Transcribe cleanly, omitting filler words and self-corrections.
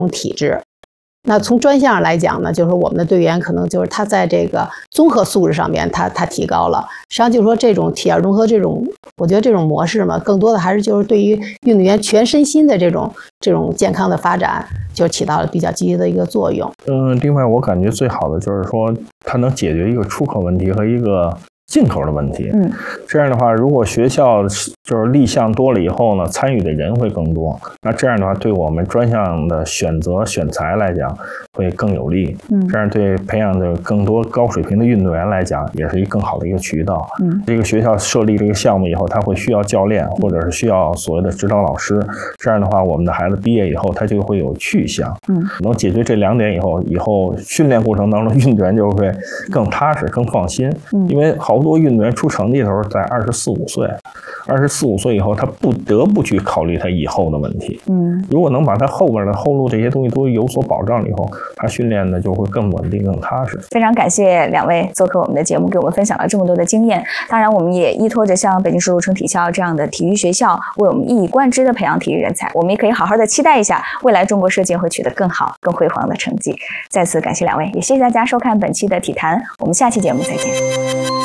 体质。那从专项上来讲呢，就是我们的队员可能就是他在这个综合素质上面他提高了。实际上就是说这种体验融合我觉得这种模式嘛，更多的还是就是对于运动员全身心的这种健康的发展，就起到了比较积极的一个作用。 另外我感觉最好的就是说，它能解决一个出口问题和一个进口的问题。这样的话，如果学校就是立项多了以后呢，参与的人会更多，那这样的话对我们专项的选材来讲会更有利。这样对培养的更多高水平的运动员来讲，也是一个更好的一个渠道。这个学校设立这个项目以后，他会需要教练，或者是需要所谓的指导老师。这样的话，我们的孩子毕业以后，他就会有去向。能解决这2点以后训练过程当中，运动员就会更踏实、更放心。因为好多运动员出成绩的时候在24、25岁，24、25岁以后，他不得不去考虑他以后的问题。如果能把他后边的后路这些东西都有所保障以后，他训练的就会更稳定、更踏实。 非常感谢2位做客我们的节目，给我们分享了这么多的经验。当然，我们也依托着像北京市陆城体校这样的体育学校，为我们一以贯之的培养体育人才，我们也可以好好的期待一下未来中国射箭会取得更好、更辉煌的成绩。再次感谢2位，也谢谢大家收看本期的体坛，我们下期节目再见。